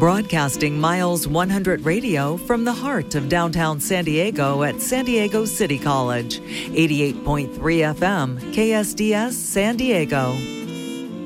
Broadcasting Miles 100 Radio from the heart of downtown San Diego at San Diego City College. 88.3 FM, KSDS San Diego.